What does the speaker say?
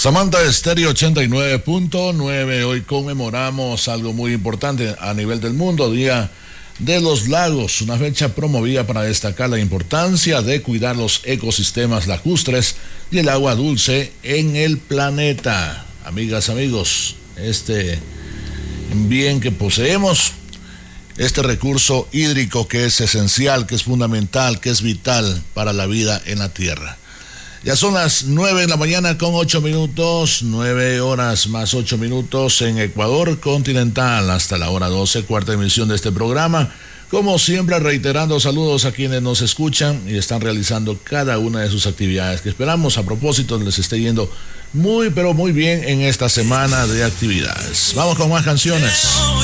Samantha Estéreo 89.9. Hoy conmemoramos algo muy importante a nivel del mundo, Día de los Lagos, una fecha promovida para destacar la importancia de cuidar los ecosistemas lacustres y el agua dulce en el planeta. Amigas, amigos, este bien que poseemos, este recurso hídrico que es esencial, que es fundamental, que es vital para la vida en la tierra. Ya son las 9 de la mañana con 8 minutos, 9 horas más 8 minutos en Ecuador continental, hasta la hora 12, cuarta emisión de este programa. Como siempre, reiterando saludos a quienes nos escuchan y están realizando cada una de sus actividades, que esperamos a propósito les esté yendo muy, pero muy bien en esta semana de actividades. Vamos con más canciones.